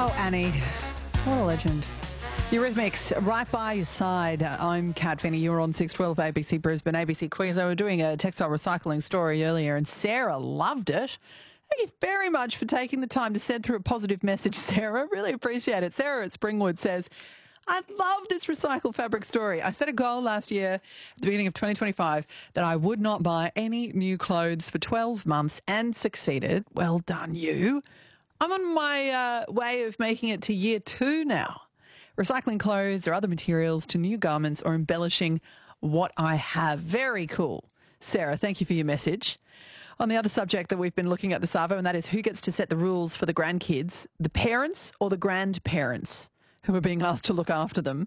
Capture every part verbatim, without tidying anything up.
Oh, Annie, what a legend. Eurythmics, right by your side. I'm Kat Finney. You're on six twelve A B C Brisbane, A B C Queensland. We were doing a textile recycling story earlier and Sarah loved it. Thank you very much for taking the time to send through a positive message, Sarah. Really appreciate it. Sarah at Springwood says, I love this recycled fabric story. I set a goal last year at the beginning of twenty twenty-five that I would not buy any new clothes for twelve months and succeeded. Well done, you. I'm on my uh, way of making it to year two now. Recycling clothes or other materials to new garments or embellishing what I have. Very cool. Sarah, thank you for your message. On the other subject that we've been looking at this Arvo, and that is who gets to set the rules for the grandkids, the parents or the grandparents who are being asked to look after them.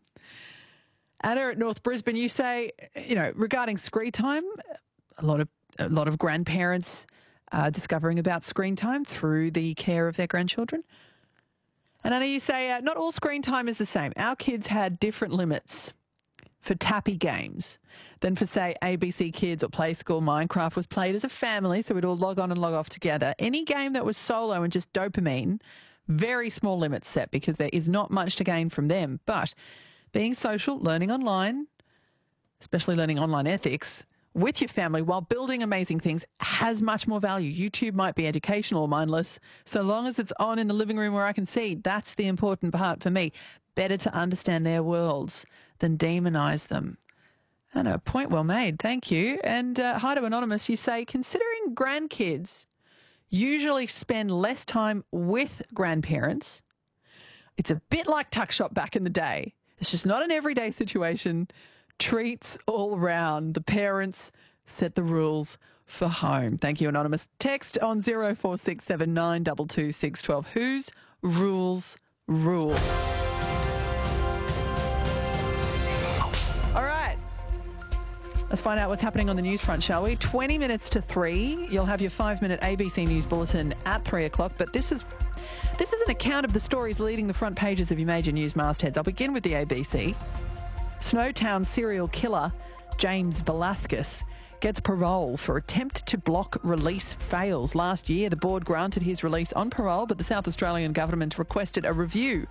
Anna at North Brisbane, you say, you know, regarding screen time, a lot of a lot of grandparents are discovering about screen time through the care of their grandchildren. And Anna, you say, uh, not all screen time is the same. Our kids had different limits for tappy games than for, say, A B C Kids or Play School. Minecraft was played as a family, so we'd all log on and log off together. Any game that was solo and just dopamine, very small limits set because there is not much to gain from them. But being social, learning online, especially learning online ethics, with your family while building amazing things has much more value. YouTube might be educational or mindless. So long as it's on in the living room where I can see, that's the important part for me. Better to understand their worlds than demonise them. And a point well made. Thank you. And uh, hi to Anonymous, you say, considering grandkids usually spend less time with grandparents, it's a bit like tuck shop back in the day. It's just not an everyday situation. Treats all round. The parents set the rules for home. Thank you, Anonymous. Text on zero four six seven nine two two six one two. Whose rules rule? All right. Let's find out what's happening on the news front, shall we? twenty minutes to three. You'll have your five-minute A B C News Bulletin at three o'clock. But this is this is an account of the stories leading the front pages of your major news mastheads. I'll begin with the A B C. Snowtown serial killer James Velasquez gets parole for attempt to block release fails. Last year, the board granted his release on parole, but the South Australian government requested a review.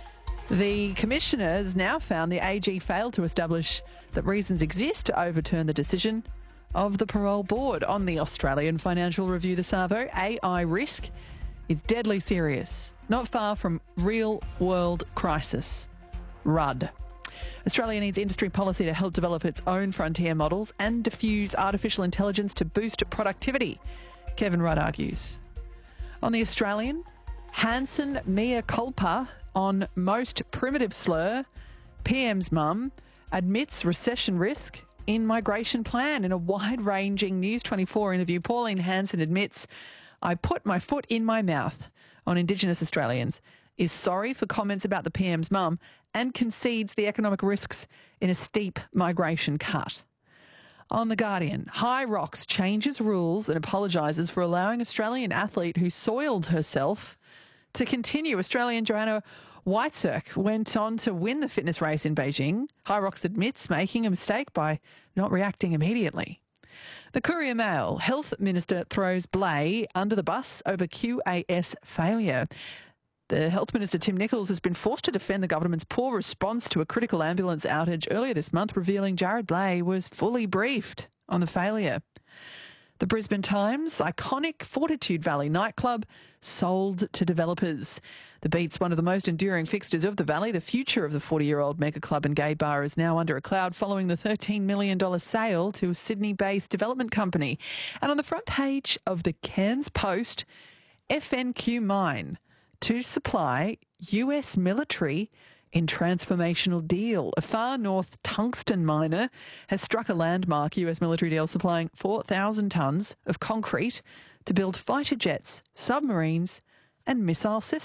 The commissioners now found the A G failed to establish that reasons exist to overturn the decision of the parole board. On the Australian Financial Review, the Savo, A I risk is deadly serious, not far from real-world crisis. Rudd. Australia needs industry policy to help develop its own frontier models and diffuse artificial intelligence to boost productivity, Kevin Rudd argues. On the Australian, Hansen mea culpa on most primitive slur. P M's mum admits recession risk in migration plan. In a wide-ranging News twenty-four interview, Pauline Hanson admits, I put my foot in my mouth on Indigenous Australians, is sorry for comments about the P M's mum and concedes the economic risks in a steep migration cut. On The Guardian, High Rocks changes rules and apologises for allowing Australian athlete who soiled herself to continue. Australian Joanna Whitesirk went on to win the fitness race in Beijing. High Rocks admits making a mistake by not reacting immediately. The Courier Mail, Health Minister throws Blay under the bus over Q A S failure. The Health Minister, Tim Nicholls, has been forced to defend the government's poor response to a critical ambulance outage earlier this month, revealing Jared Blay was fully briefed on the failure. The Brisbane Times, iconic Fortitude Valley nightclub sold to developers. The Beat's one of the most enduring fixtures of the valley. The future of the forty-year-old mega club and gay bar is now under a cloud following the thirteen million dollars sale to a Sydney-based development company. And on the front page of the Cairns Post, F N Q Mine to supply U S military in transformational deal. A far north tungsten miner has struck a landmark U S military deal supplying four thousand tonnes of concrete to build fighter jets, submarines and missile systems.